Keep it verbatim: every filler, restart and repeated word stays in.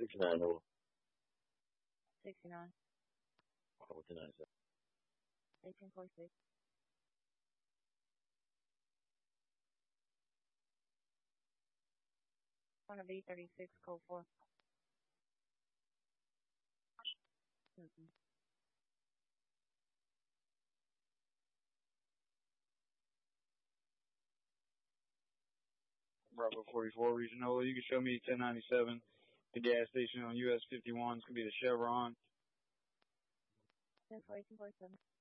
sixty-nine, over. sixty-nine. fourteen ninety-seven. eighteen forty-six. One of B thirty-six, code four. Mm-mm. Bravo forty-four, Regional. You can show me ten ninety-seven. The gas station on U S fifty-one. It's going to be the Chevron. ten for eighteen forty-seven.